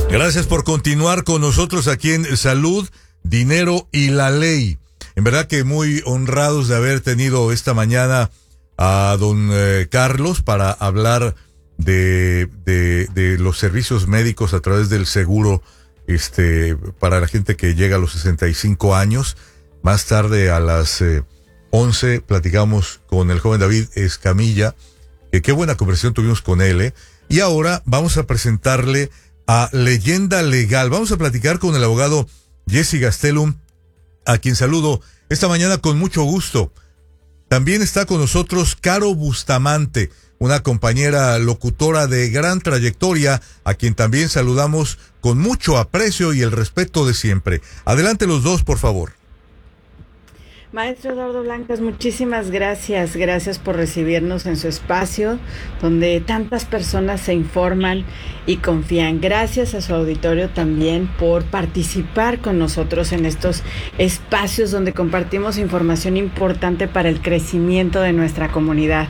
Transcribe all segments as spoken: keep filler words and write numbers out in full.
Gracias por continuar con nosotros aquí en Salud, Dinero y la Ley. En verdad que muy honrados de haber tenido esta mañana a don eh, Carlos para hablar de, de, de los servicios médicos a través del seguro este para la gente que llega a los sesenta y cinco años. Más tarde a las eh, once platicamos con el joven David Escamilla, que qué buena conversación tuvimos con él, ¿eh? Y ahora vamos a presentarle a Leyenda Legal. Vamos a platicar con el abogado Jesse Gastelum, a quien saludo esta mañana con mucho gusto. También está con nosotros Caro Bustamante, una compañera locutora de gran trayectoria, a quien también saludamos con mucho aprecio y el respeto de siempre. Adelante los dos, por favor. Maestro Eduardo Blancas, muchísimas gracias, gracias por recibirnos en su espacio, donde tantas personas se informan y confían. Gracias a su auditorio también por participar con nosotros en estos espacios donde compartimos información importante para el crecimiento de nuestra comunidad.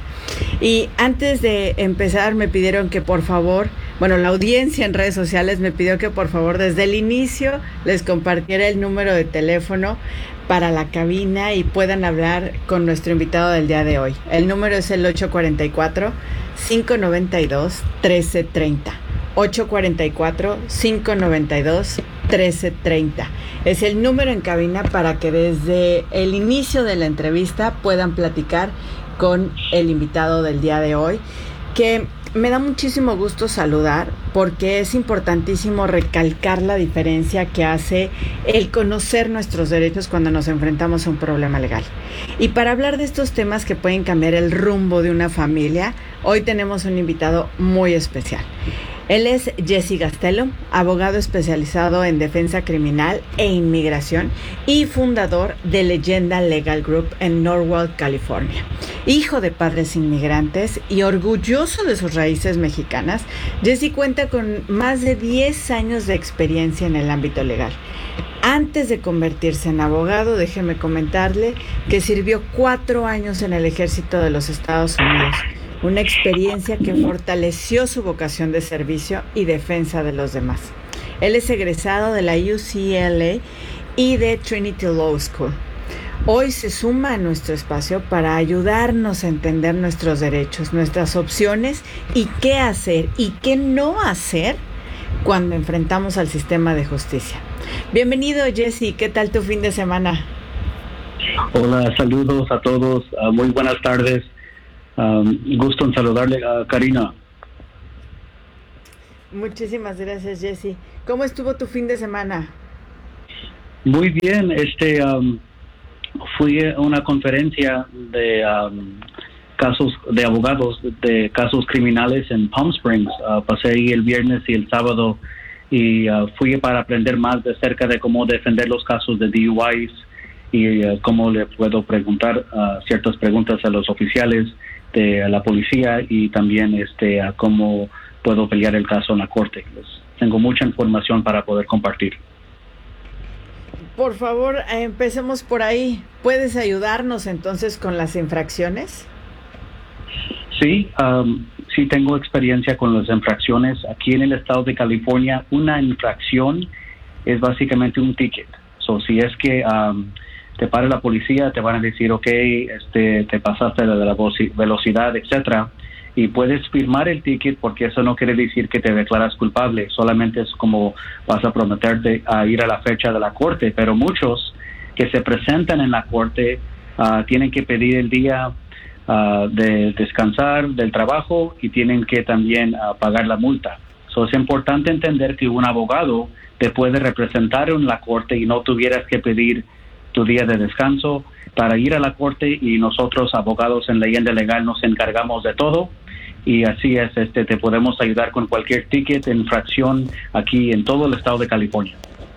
Y antes de empezar me pidieron que por favor, bueno, la audiencia en redes sociales me pidió que por favor desde el inicio les compartiera el número de teléfono para la cabina y puedan hablar con nuestro invitado del día de hoy. El número es el ocho cuatro cuatro, cinco nueve dos, uno tres tres cero. ocho cuatro cuatro, cinco nueve dos, uno tres tres cero. Es el número en cabina para que desde el inicio de la entrevista puedan platicar con el invitado del día de hoy, que me da muchísimo gusto saludar porque es importantísimo recalcar la diferencia que hace el conocer nuestros derechos cuando nos enfrentamos a un problema legal. Y para hablar de estos temas que pueden cambiar el rumbo de una familia, hoy tenemos un invitado muy especial. Él es Jesse Gastelum, abogado especializado en defensa criminal e inmigración y fundador de Leyenda Legal Group en Norwalk, California. Hijo de padres inmigrantes y orgulloso de sus raíces mexicanas, Jesse cuenta con más de diez años de experiencia en el ámbito legal. Antes de convertirse en abogado, déjeme comentarle que sirvió cuatro años en el ejército de los Estados Unidos. Una experiencia que fortaleció su vocación de servicio y defensa de los demás. Él es egresado de la U C L A y de Trinity Law School. Hoy se suma a nuestro espacio para ayudarnos a entender nuestros derechos, nuestras opciones y qué hacer y qué no hacer cuando enfrentamos al sistema de justicia. Bienvenido, Jesse. ¿Qué tal tu fin de semana? Hola, saludos a todos. Uh, muy buenas tardes. Um, gusto en saludarle a Karina. Muchísimas gracias, Jesse. ¿Cómo estuvo tu fin de semana? Muy bien. Este um, fui a una conferencia de um, casos de abogados de casos criminales en Palm Springs. Uh, pasé ahí el viernes y el sábado y uh, fui para aprender más de cerca de cómo defender los casos de D U Is y uh, cómo le puedo preguntar uh, ciertas preguntas a los oficiales de la policía y también este a cómo puedo pelear el caso en la corte. Les tengo mucha información para poder compartir. Por favor, empecemos por ahí. ¿Puedes ayudarnos entonces con las infracciones? Sí, um, sí tengo experiencia con las infracciones. Aquí en el estado de California, una infracción es básicamente un ticket. So, si es que um, te para la policía, te van a decir, ok, este, te pasaste de la velocidad, etcétera, y puedes firmar el ticket porque eso no quiere decir que te declaras culpable, solamente es como vas a prometerte a ir a la fecha de la corte, pero muchos que se presentan en la corte uh, tienen que pedir el día uh, de descansar del trabajo y tienen que también uh, pagar la multa. So, es importante entender que un abogado te puede representar en la corte y no tuvieras que pedir tu día de descanso para ir a la corte, y nosotros abogados en Leyenda Legal nos encargamos de todo y así es, este te podemos ayudar con cualquier ticket, infracción aquí en todo el estado de California.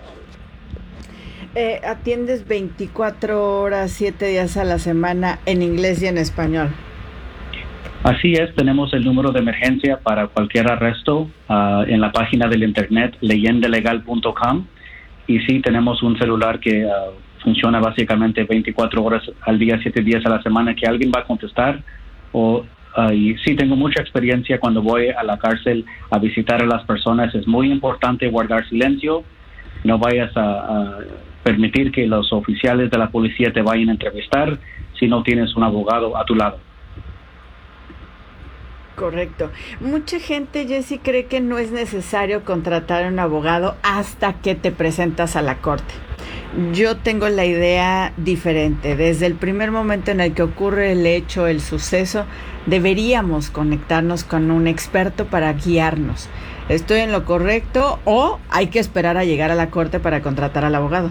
Eh, atiendes veinticuatro horas, siete días a la semana en inglés y en español. Así es, tenemos el número de emergencia para cualquier arresto uh, en la página del internet leyenda legal punto com, y sí tenemos un celular que uh, funciona básicamente veinticuatro horas al día, siete días a la semana, que alguien va a contestar o uh, y sí tengo mucha experiencia cuando voy a la cárcel a visitar a las personas. Es muy importante guardar silencio. No vayas a, a permitir que los oficiales de la policía te vayan a entrevistar si no tienes un abogado a tu lado. Correcto. Mucha gente, Jesse, cree que no es necesario contratar a un abogado hasta que te presentas a la corte. Yo tengo la idea diferente. Desde el primer momento en el que ocurre el hecho, el suceso, deberíamos conectarnos con un experto para guiarnos. ¿Estoy en lo correcto o hay que esperar a llegar a la corte para contratar al abogado?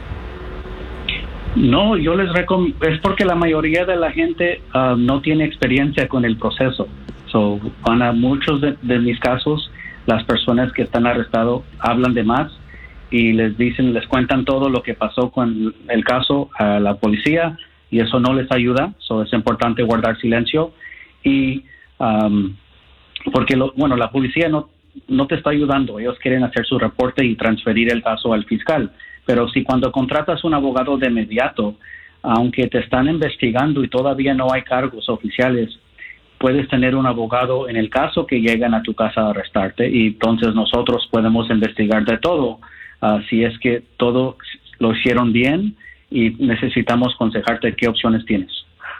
No, yo les recomiendo, es porque la mayoría de la gente uh, no tiene experiencia con el proceso. So, van a muchos de, de mis casos, las personas que están arrestadas hablan de más y les dicen, les cuentan todo lo que pasó con el caso a la policía y eso no les ayuda. So, es importante guardar silencio y um, porque lo, bueno, la policía no no te está ayudando. Ellos quieren hacer su reporte y transferir el caso al fiscal. Pero si cuando contratas un abogado de inmediato, aunque te están investigando y todavía no hay cargos oficiales, puedes tener un abogado en el caso que llegan a tu casa a arrestarte y entonces nosotros podemos investigar de todo. Uh, si es que todo lo hicieron bien y necesitamos aconsejarte qué opciones tienes.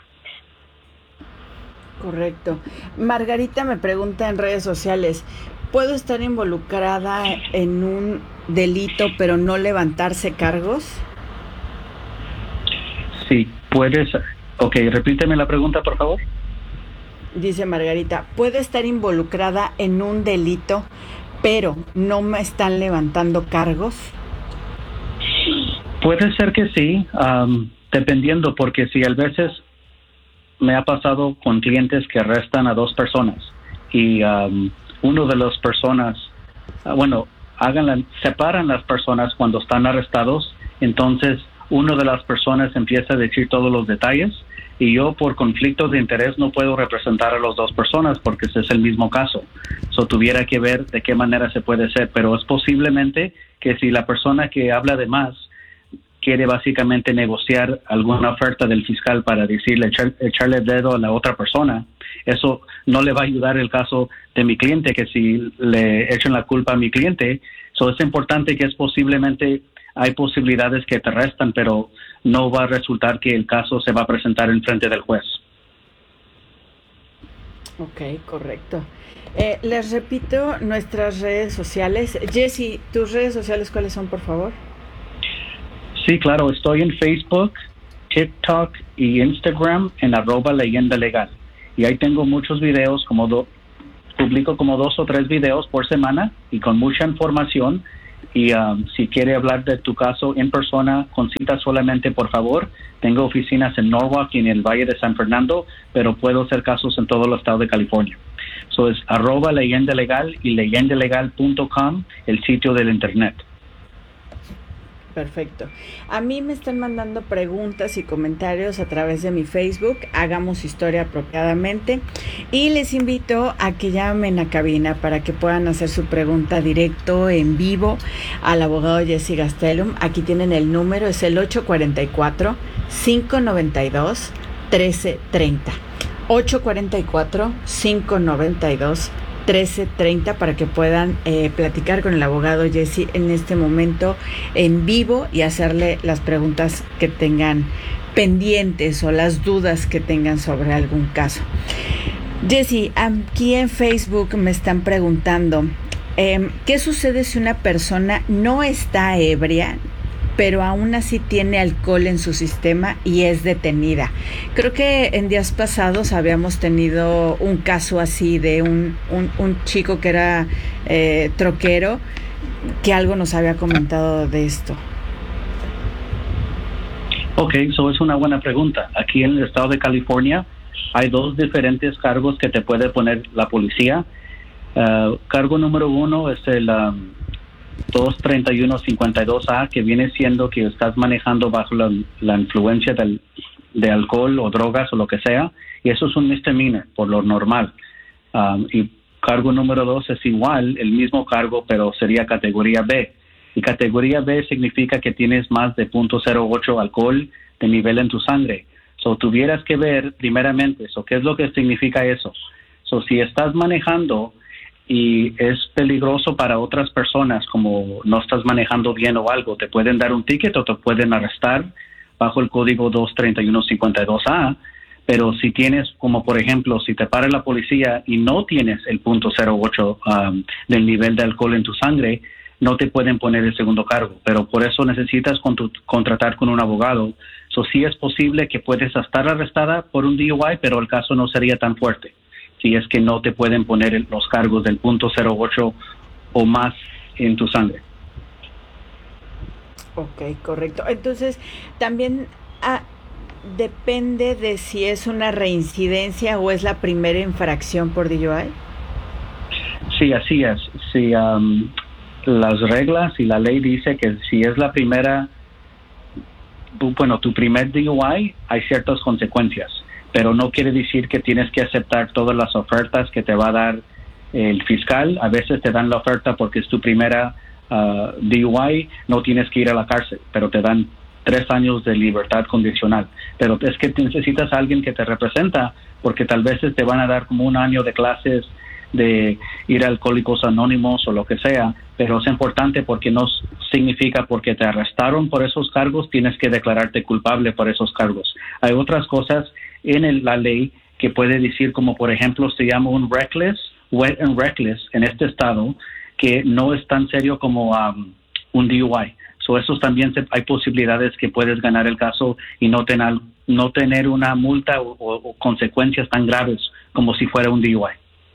Correcto. Margarita me pregunta en redes sociales, ¿puedo estar involucrada en un delito pero no levantarse cargos? Sí, puedes. Ok, repíteme la pregunta, por favor. Dice Margarita, ¿puedo estar involucrada en un delito pero no me están levantando cargos? Puede ser que sí, um, dependiendo, porque si a veces me ha pasado con clientes que arrestan a dos personas y um, uno de las personas, uh, bueno, hagan la, separan las personas cuando están arrestados, entonces uno de las personas empieza a decir todos los detalles y yo por conflicto de interés no puedo representar a las dos personas porque ese es el mismo caso. So, tuviera que ver de qué manera se puede hacer, pero es posiblemente que si la persona que habla de más quiere básicamente negociar alguna oferta del fiscal para decirle, echar, echarle el dedo a la otra persona, eso no le va a ayudar el caso de mi cliente, que si le echan la culpa a mi cliente, so es importante que es posiblemente, hay posibilidades que te arrestan, pero no va a resultar que el caso se va a presentar en frente del juez. Ok, correcto. Eh, les repito nuestras redes sociales. Jesse, ¿tus redes sociales cuáles son, por favor? Sí, claro, estoy en Facebook, TikTok y Instagram en arroba leyenda legal. Y ahí tengo muchos videos, como do, publico como dos o tres videos por semana y con mucha información. Y um, si quiere hablar de tu caso en persona, con cita solamente, por favor. Tengo oficinas en Norwalk y en el Valle de San Fernando, pero puedo hacer casos en todo el estado de California. So es arroba leyenda legal y leyenda legal punto com, el sitio del internet. Perfecto. A mí me están mandando preguntas y comentarios a través de mi Facebook, Hagamos Historia Apropiadamente, y les invito a que llamen a cabina para que puedan hacer su pregunta directo, en vivo, al abogado Jesse Gastelum. Aquí tienen el número, es el ocho cuatro cuatro, cinco nueve dos, uno tres tres cero. ocho cuatro cuatro, cinco nueve dos, trece treinta para que puedan eh, platicar con el abogado Jesse en este momento en vivo y hacerle las preguntas que tengan pendientes o las dudas que tengan sobre algún caso. Jesse, aquí en Facebook me están preguntando eh, ¿qué sucede si una persona no está ebria, pero aún así tiene alcohol en su sistema y es detenida? Creo que en días pasados habíamos tenido un caso así de un, un, un chico que era eh, troquero, que algo nos había comentado de esto. Ok, eso es una buena pregunta. Aquí en el estado de California hay dos diferentes cargos que te puede poner la policía. Uh, cargo número uno es el Um, dos treinta y uno cincuenta y dos A, que viene siendo que estás manejando bajo la, la influencia del, de alcohol o drogas o lo que sea, y eso es un misdemeanor por lo normal. Um, y cargo número dos es igual, el mismo cargo, pero sería categoría B. Y categoría B significa que tienes más de punto cero ocho alcohol de nivel en tu sangre. So, tuvieras que ver primeramente, so, ¿qué es lo que significa eso? So, si estás manejando y es peligroso para otras personas, como no estás manejando bien o algo, te pueden dar un ticket o te pueden arrestar bajo el código dos treinta y uno cincuenta y dos A, pero si tienes, como por ejemplo, si te para la policía y no tienes el punto cero ocho um, del nivel de alcohol en tu sangre, no te pueden poner el segundo cargo, pero por eso necesitas con contratar con un abogado. So, sí es posible que puedes estar arrestada por un D U I, pero el caso no sería tan fuerte si es que no te pueden poner el, los cargos del punto cero ocho o más en tu sangre. Ok, correcto. Entonces, también ah, depende de si es una reincidencia o es la primera infracción por D U I. Sí, así es. Sí, um, las reglas y la ley dice que si es la primera, bueno, tu primer D U I, hay ciertas consecuencias, pero no quiere decir que tienes que aceptar todas las ofertas que te va a dar el fiscal. A veces te dan la oferta porque es tu primera uh, D U I, no tienes que ir a la cárcel, pero te dan tres años de libertad condicional. Pero es que necesitas a alguien que te representa, porque tal vez te van a dar como un año de clases de ir a Alcohólicos Anónimos o lo que sea, pero es importante porque no significa porque te arrestaron por esos cargos, tienes que declararte culpable por esos cargos. Hay otras cosas en el, la ley que puede decir, como por ejemplo se llama un reckless, wet and reckless en este estado, que no es tan serio como um, un D U I. So, esos también se, hay posibilidades que puedes ganar el caso y no tener, no tener una multa o, o, o consecuencias tan graves como si fuera un D U I.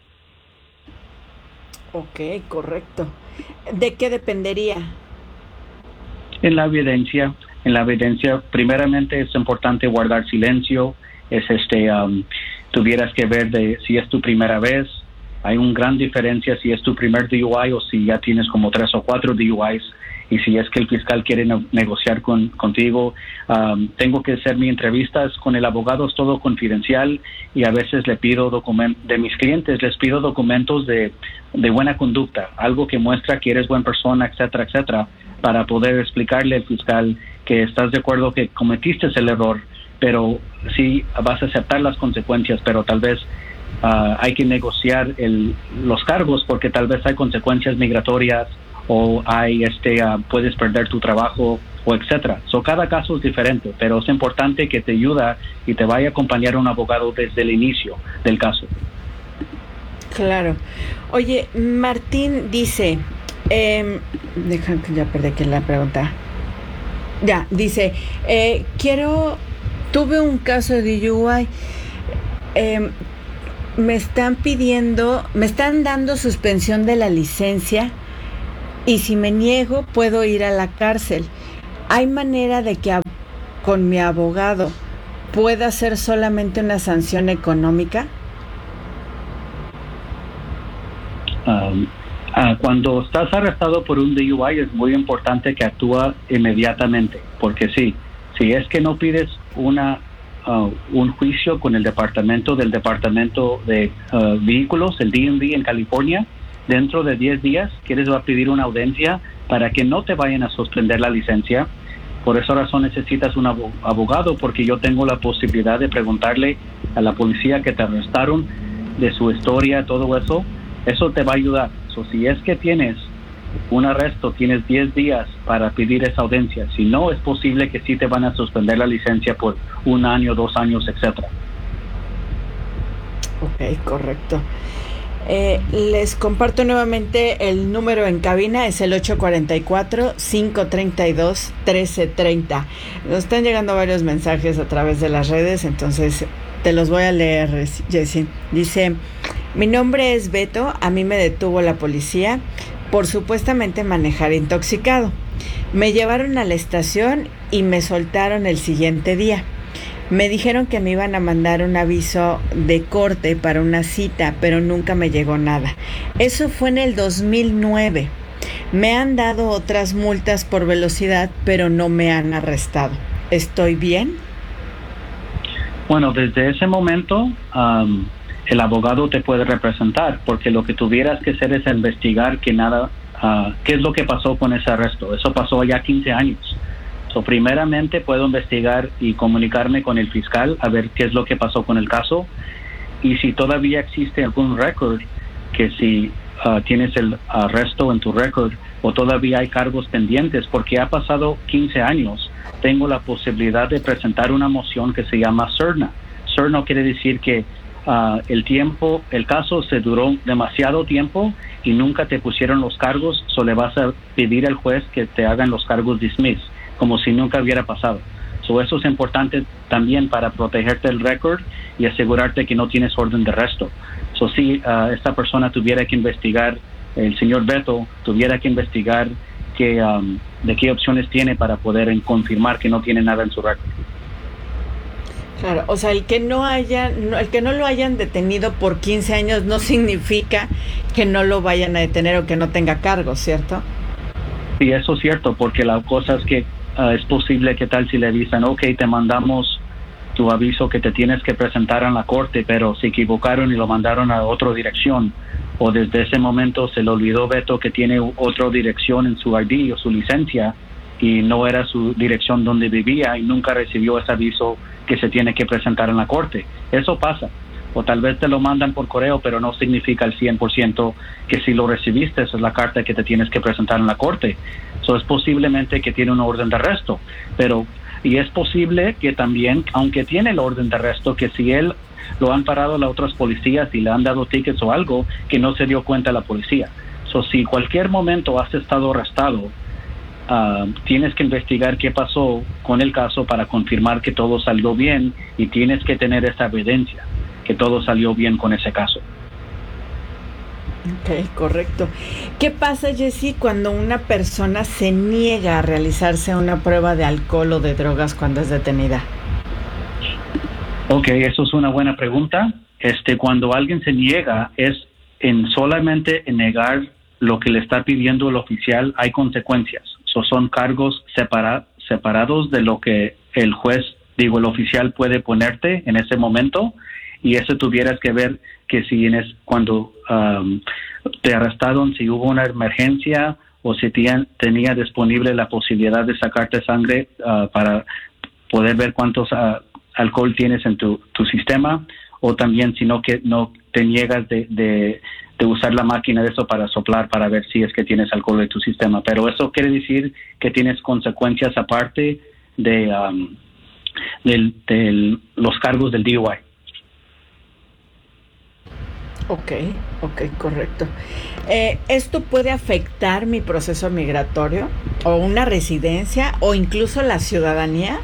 Ok, correcto. ¿De qué dependería? En la evidencia, en la evidencia, primeramente es importante guardar silencio. Es este, um, tuvieras que ver de si es tu primera vez. Hay una gran diferencia si es tu primer D U I o si ya tienes como tres o cuatro D U Is. Y si es que el fiscal quiere no, negociar con, contigo, um, tengo que hacer mis entrevistas con el abogado, es todo confidencial, y a veces le pido documentos de mis clientes, les pido documentos de, de buena conducta, algo que muestra que eres buena persona, etcétera, etcétera, para poder explicarle al fiscal que estás de acuerdo que cometiste el error, pero sí vas a aceptar las consecuencias, pero tal vez uh, hay que negociar el, los cargos porque tal vez hay consecuencias migratorias, o hay este uh, puedes perder tu trabajo o etcétera. So, cada caso es diferente, pero es importante que te ayuda y te vaya a acompañar un abogado desde el inicio del caso. Claro. Oye, Martín dice, eh, déjame, ya perdí aquí la pregunta. Ya, dice, eh, quiero, tuve un caso de D U I, eh, me están pidiendo, me están dando suspensión de la licencia. Y si me niego, puedo ir a la cárcel. ¿Hay manera de que ab- con mi abogado pueda hacer solamente una sanción económica? Um, uh, cuando estás arrestado por un D U I es muy importante que actúa inmediatamente, porque sí, si es que no pides una uh, un juicio con el departamento del departamento de uh, vehículos, el D M V en California, dentro de diez días, quieres va a pedir una audiencia para que no te vayan a suspender la licencia. Por esa razón necesitas un abogado, porque yo tengo la posibilidad de preguntarle a la policía que te arrestaron de su historia, todo eso. Eso te va a ayudar. So, si es que tienes un arresto, tienes diez días para pedir esa audiencia. Si no, es posible que sí te van a suspender la licencia por un año, dos años, etcétera. Ok, correcto. Eh, les comparto nuevamente el número en cabina, es el ocho cuatro cuatro, cinco tres dos, uno tres tres cero. Nos están llegando varios mensajes a través de las redes, entonces te los voy a leer, Jessie. Dice, mi nombre es Beto, a mí me detuvo la policía por supuestamente manejar intoxicado. Me llevaron a la estación y me soltaron el siguiente día. Me dijeron que me iban a mandar un aviso de corte para una cita, pero nunca me llegó nada. Eso fue en el dos mil nueve. Me han dado otras multas por velocidad, pero no me han arrestado. ¿Estoy bien? Bueno, desde ese momento, um, el abogado te puede representar, porque lo que tuvieras que hacer es investigar que nada, uh, qué es lo que pasó con ese arresto. Eso pasó ya quince años. So, primeramente puedo investigar y comunicarme con el fiscal a ver qué es lo que pasó con el caso, y si todavía existe algún récord, que si uh, tienes el arresto en tu récord o todavía hay cargos pendientes, porque ha pasado quince años, tengo la posibilidad de presentar una moción que se llama C E R N A. C E R N A quiere decir que uh, el tiempo, el caso se duró demasiado tiempo y nunca te pusieron los cargos, so le vas a pedir al juez que te hagan los cargos dismiss, como si nunca hubiera pasado. So eso es importante también para protegerte el récord y asegurarte que no tienes orden de arresto. So si uh, esta persona tuviera que investigar, el señor Beto tuviera que investigar que, um, de qué opciones tiene para poder en, confirmar que no tiene nada en su récord. Claro, o sea, el que no haya, no, el que no lo hayan detenido por quince años no significa que no lo vayan a detener o que no tenga cargos, ¿cierto? Sí, eso es cierto, porque la cosa es que uh, es posible que tal si le dicen, ok, te mandamos tu aviso que te tienes que presentar en la corte, pero se equivocaron y lo mandaron a otra dirección, o desde ese momento se le olvidó Beto que tiene otra dirección en su I D o su licencia y no era su dirección donde vivía y nunca recibió ese aviso que se tiene que presentar en la corte. Eso pasa. O tal vez te lo mandan por correo, pero no significa al cien por ciento que si lo recibiste, esa es la carta que te tienes que presentar en la corte. Eso es posiblemente que tiene una orden de arresto, pero y es posible que también, aunque tiene el orden de arresto, que si él lo han parado las otras policías y le han dado tickets o algo, que no se dio cuenta la policía. So, si cualquier momento has estado arrestado, uh, tienes que investigar qué pasó con el caso para confirmar que todo salió bien y tienes que tener esa evidencia que todo salió bien con ese caso. Ok, correcto. ¿Qué pasa, Jesse, cuando una persona se niega a realizarse una prueba de alcohol o de drogas cuando es detenida? Ok, eso es una buena pregunta. Este, cuando alguien se niega, es en solamente en negar lo que le está pidiendo el oficial, hay consecuencias. So, son cargos separa, separados de lo que el juez, digo, el oficial puede ponerte en ese momento, y eso tuvieras que ver que si en es, cuando um, te arrestaron, si hubo una emergencia o si tenía, tenía disponible la posibilidad de sacarte sangre uh, para poder ver cuántos uh, alcohol tienes en tu, tu sistema, o también si no, que no te niegas de, de, de usar la máquina de eso para soplar para ver si es que tienes alcohol en tu sistema. Pero eso quiere decir que tienes consecuencias aparte de, um, del, del, los cargos del D U I. Ok, ok, correcto. Eh, ¿Esto puede afectar mi proceso migratorio o una residencia o incluso la ciudadanía?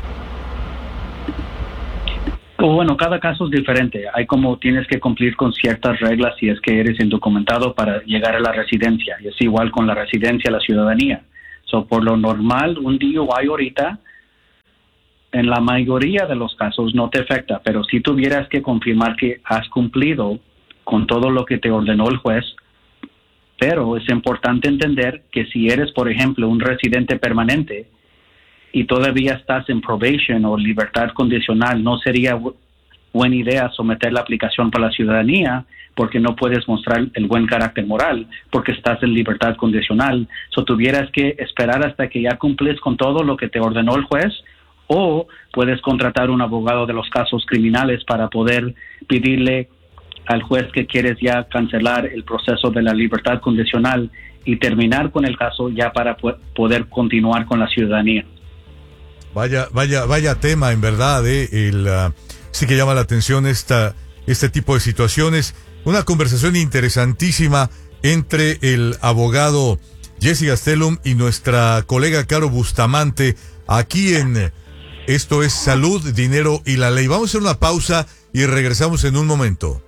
Bueno, cada caso es diferente. Hay como tienes que cumplir con ciertas reglas si es que eres indocumentado para llegar a la residencia. Y es igual con la residencia, la ciudadanía. So, por lo normal, un D U I ahorita, en la mayoría de los casos no te afecta, pero si tuvieras que confirmar que has cumplido con todo lo que te ordenó el juez, pero es importante entender que si eres, por ejemplo, un residente permanente y todavía estás en probation o libertad condicional, no sería bu- buena idea someter la aplicación para la ciudadanía porque no puedes mostrar el buen carácter moral porque estás en libertad condicional. So tuvieras que esperar hasta que ya cumples con todo lo que te ordenó el juez, o puedes contratar un abogado de los casos criminales para poder pedirle al juez que quieres ya cancelar el proceso de la libertad condicional y terminar con el caso ya para po- poder continuar con la ciudadanía. Vaya, vaya, vaya tema, en verdad, eh, el, uh, sí que llama la atención esta, este tipo de situaciones. Una conversación interesantísima entre el abogado Jesse Gastelum y nuestra colega Caro Bustamante aquí en Esto es Salud, Dinero y la Ley. Vamos a hacer una pausa y regresamos en un momento.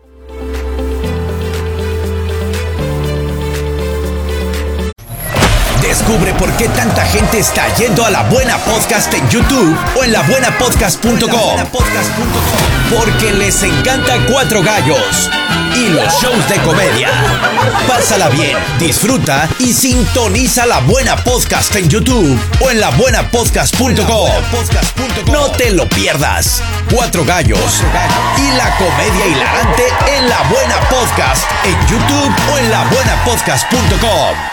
Descubre por qué tanta gente está yendo a La Buena Podcast en YouTube o en la buena podcast punto com. Porque les encanta Cuatro Gallos y los shows de comedia. Pásala bien, disfruta y sintoniza La Buena Podcast en YouTube o en la buena podcast punto com. No te lo pierdas. Cuatro Gallos y la comedia hilarante en La Buena Podcast en YouTube o en la buena podcast punto com.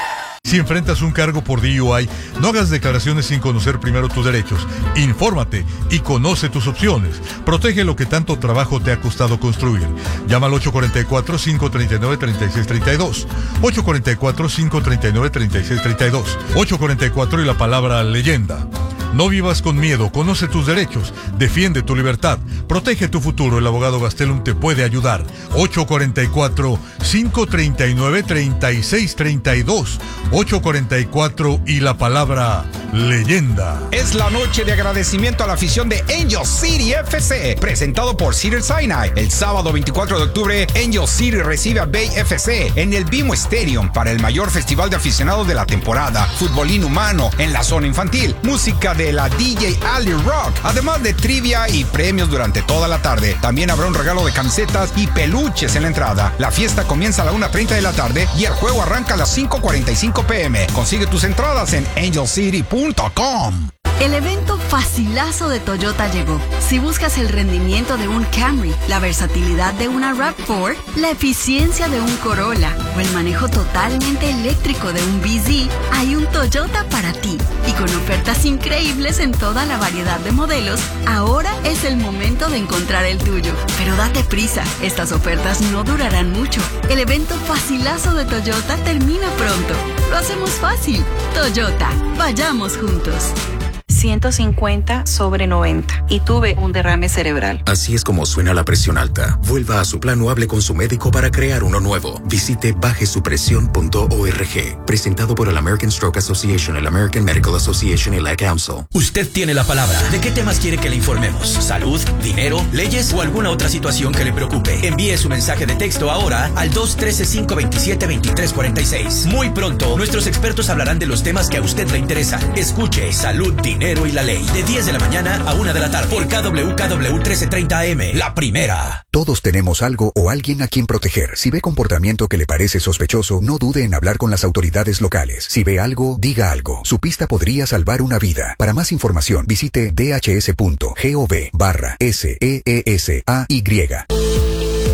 Si enfrentas un cargo por D U I, no hagas declaraciones sin conocer primero tus derechos. Infórmate y conoce tus opciones. Protege lo que tanto trabajo te ha costado construir. Llama al ocho cuatro cuatro, cinco tres nueve, tres seis tres dos. ocho cuatro cuatro, cinco tres nueve, tres seis tres dos. ocho cuatro cuatro y la palabra leyenda. No vivas con miedo, conoce tus derechos, defiende tu libertad, protege tu futuro. El abogado Gastelum te puede ayudar. ocho cuatro cuatro, cinco tres nueve, tres seis tres dos. ocho cuatro cuatro y la palabra leyenda. Es la noche de agradecimiento a la afición de Angel City F C, presentado por Cedar Sinai. El sábado veinticuatro de octubre, Angel City recibe a Bay F C en el BMO Stadium para el mayor festival de aficionados de la temporada. Fútbol inhumano en la zona infantil, música de la D J Ali Rock, además de trivia y premios durante toda la tarde. También habrá un regalo de camisetas y peluches en la entrada. La fiesta comienza a la una treinta de la tarde y el juego arranca a las cinco cuarenta y cinco pm. Consigue tus entradas en angel city punto com. El evento facilazo de Toyota llegó. Si buscas el rendimiento de un Camry, la versatilidad de una RAV cuatro, la eficiencia de un Corolla o el manejo totalmente eléctrico de un B Z, hay un Toyota para ti. Y con ofertas increíbles en toda la variedad de modelos, ahora es el momento de encontrar el tuyo. Pero date prisa, estas ofertas no durarán mucho. El evento facilazo de Toyota termina pronto. Lo hacemos fácil. Toyota, vayamos juntos. ciento cincuenta sobre noventa y tuve un derrame cerebral. Así es como suena la presión alta. Vuelva a su plan o hable con su médico para crear uno nuevo. Visite baje su presión punto org. Presentado por el American Stroke Association, el American Medical Association y la Council. Usted tiene la palabra. ¿De qué temas quiere que le informemos? ¿Salud, dinero, leyes o alguna otra situación que le preocupe? Envíe su mensaje de texto ahora al dos uno tres, cinco dos siete, dos tres cuatro seis. Muy pronto, nuestros expertos hablarán de los temas que a usted le interesan. Escuche Salud, Dinero y la Ley, de diez de la mañana a una de la tarde, por K W K W trece treinta A M, la primera. Todos tenemos algo o alguien a quien proteger. Si ve comportamiento que le parece sospechoso, no dude en hablar con las autoridades locales. Si ve algo, diga algo. Su pista podría salvar una vida. Para más información, visite dhs punto gov barra S E E S A Y.